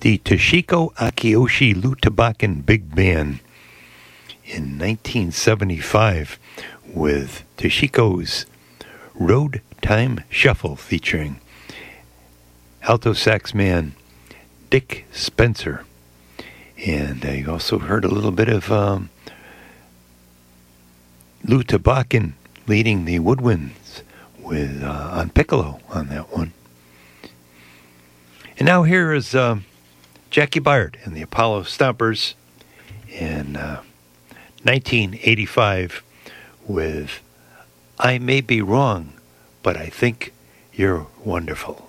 the Toshiko Akiyoshi Lutabakan Big Band in 1975 with Toshiko's Road Time Shuffle featuring alto sax man Dick Spencer. And you also heard a little bit of Lutabakan leading the woodwinds with on piccolo on that one. And now here is Jackie Byard and the Apollo Stompers in 1985 with I May Be Wrong, But I Think You're Wonderful.